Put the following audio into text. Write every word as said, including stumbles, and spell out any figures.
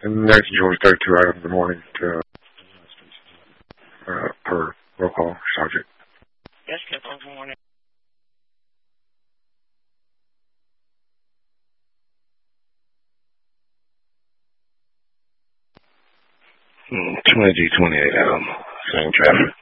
And Nathan George, thirty-two items in the morning to, uh, per roll call, Sergeant. Yes, Captain, good morning. twenty G twenty-eight, um, same traffic.